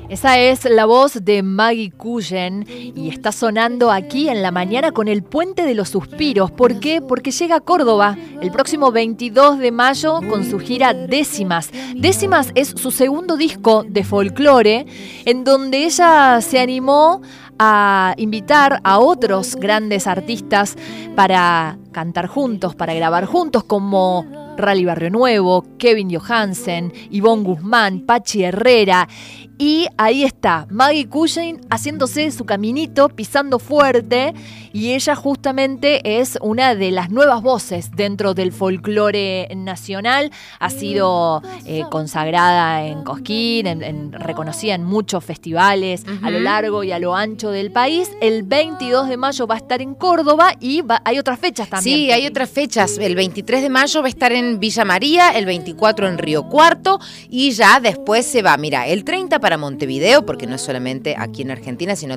Esa es la voz de Maggie Cullen y está sonando aquí en la mañana con el Puente de los Suspiros. ¿Por qué? Porque llega a Córdoba el próximo 22 de mayo con su gira Décimas. Décimas es su segundo disco de folclore, en donde ella se animó a invitar a otros grandes artistas para cantar juntos, para grabar juntos, como Rally Barrio Nuevo, Kevin Johansen, Ivonne Guzmán, Pachi Herrera. Y ahí está, Maggie Cullen haciéndose su caminito, pisando fuerte, y ella justamente es una de las nuevas voces dentro del folclore nacional. Ha sido consagrada en Cosquín, reconocida en muchos festivales a lo largo y a lo ancho del país. El 22 de mayo va a estar en Córdoba y hay otras fechas también. Sí, hay otras fechas. El 23 de mayo va a estar en Villa María, el 24 en Río Cuarto y ya después se va, mira, el 30 para Montevideo, porque no es solamente aquí en Argentina, sino